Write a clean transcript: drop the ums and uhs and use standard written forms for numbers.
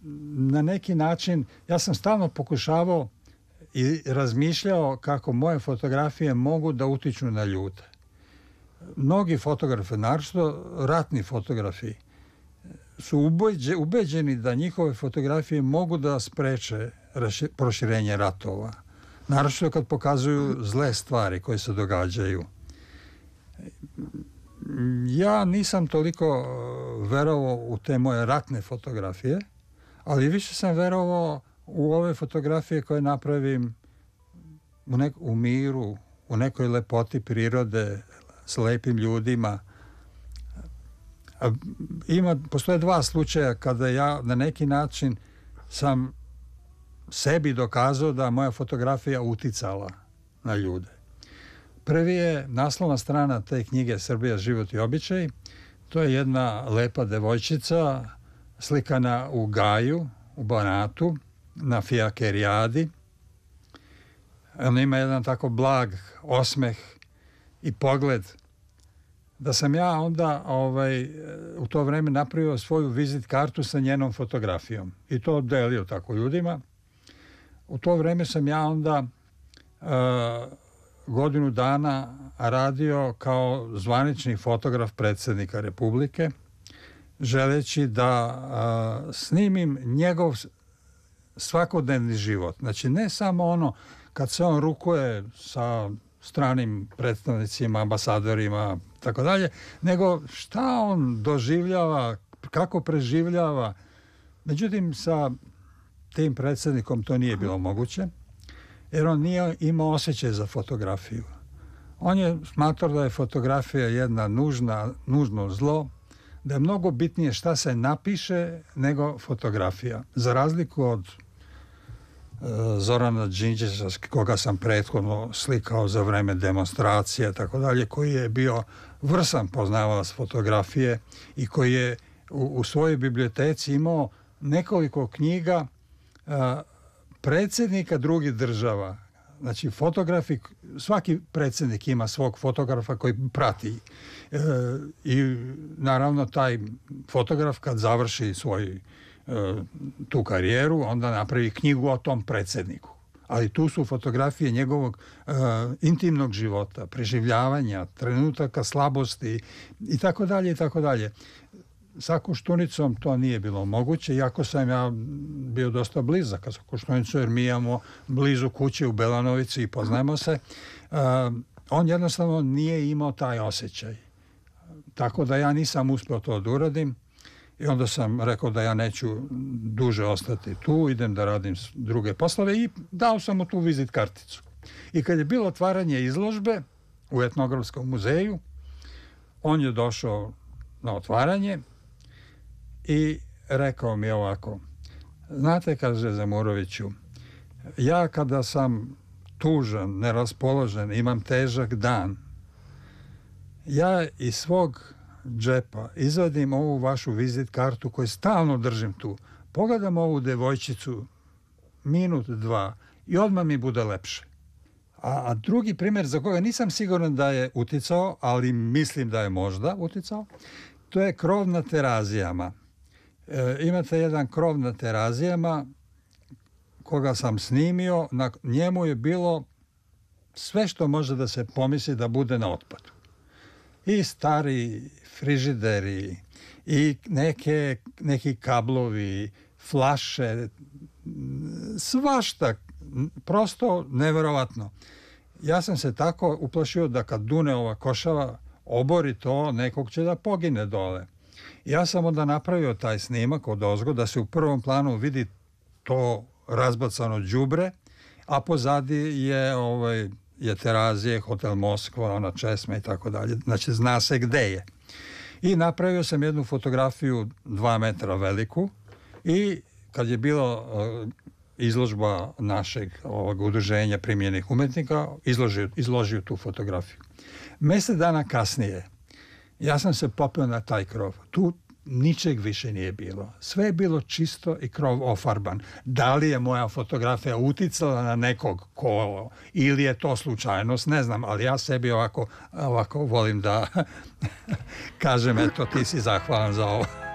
na neki način, ja sam stalno pokušavao i razmišljao kako moje fotografije mogu da utiču na ljude. Mnogi fotografi, naročito ratni fotografi, su ubeđeni da njihove fotografije mogu da spreče proširenje ratova. Naročito kad pokazuju zle stvari koje se događaju. Ja nisam toliko verovao u te moje ratne fotografije, ali više sam verovao u ove fotografije koje napravim u miru, u nekoj lepoti prirode, s lepim ljudima. Postoje dva slučaja kada ja na neki način sam sebi dokazao da moja fotografija uticala na ljude. Prvi je naslovna strana te knjige Srbija, život i običaj. To je jedna lepa devojčica slikana u Gaju, u Banatu, na Fijakerijadi. Ona ima jedan tako blag osmeh i pogled. Da sam ja onda u to vreme napravio svoju vizit kartu sa njenom fotografijom i to delio tako ljudima. U to vreme sam ja onda godinu dana radio kao zvanični fotograf predsjednika Republike, želeći da snimim njegov svakodnevni život. Znači, ne samo ono kad se on rukuje sa stranim predstavnicima, ambasadorima, tako dalje, nego šta on doživljava, kako preživljava. Međutim, sa tim predsjednikom to nije bilo moguće, jer on nije imao osjećaj za fotografiju. On je smatrao da je fotografija jedna nužno zlo, da je mnogo bitnije šta se napiše nego fotografija. Za razliku od Zorana Đinđića, koga sam prethodno slikao za vreme demonstracije, tako dalje, koji je bio vrsan poznavalac fotografije i koji je u svojoj biblioteci imao nekoliko knjiga predsjednika drugih država. Znači, fotografi, svaki predsjednik ima svog fotografa koji prati. I naravno taj fotograf kad završi tu karijeru, onda napravi knjigu o tom predsjedniku. Ali tu su fotografije njegovog intimnog života, preživljavanja, trenutaka slabosti i tako dalje i tako dalje. Sa Koštunicom to nije bilo moguće, iako sam ja bio dosta blizak sa Koštunicom, jer mi imamo blizu kuće u Belanovici i poznajemo se. On jednostavno nije imao taj osjećaj. Tako da ja nisam uspio to da uradim i onda sam rekao da ja neću duže ostati tu, idem da radim druge poslove i dao sam mu tu vizit karticu. I kad je bilo otvaranje izložbe u Etnografskom muzeju, on je došao na otvaranje i rekao mi ovako: znate, kaže Zamuroviću, ja kada sam tužan, neraspoložen, imam težak dan, ja iz svog džepa izvadim ovu vašu vizit kartu koju stalno držim tu, pogledam ovu devojčicu minut, dva i odmah mi bude lepše. A drugi primjer za koga nisam siguran da je uticao, ali mislim da je možda uticao, to je krov na Terazijama. Imate jedan krov na Terazijama koga sam snimio, na njemu je bilo sve što može da se pomisli da bude na otpadu. I stari frižideri, i neki kablovi, flaše, svašta, prosto neverovatno. Ja sam se tako uplašio da kad dune ova košava, obori to, nekog će da pogine dole. Ja sam onda napravio taj snimak odozgo da se u prvom planu vidi to razbacano đubre, a pozadi je Terazije, hotel Moskva, ona česma i tako dalje. Znači, zna se gde je. I napravio sam jednu fotografiju 2 metra veliku i kad je bilo izložba našeg udruženja primljenih umetnika, izložio tu fotografiju. Mjesec dana kasnije ja sam se popeo na taj krov. Tu ničeg više nije bilo. Sve je bilo čisto i krov ofarban. Da li je moja fotografija uticala na nekog ko, ili je to slučajnost, ne znam, ali ja sebi ovako volim da kažem, eto, ti si zahvalan za ovo.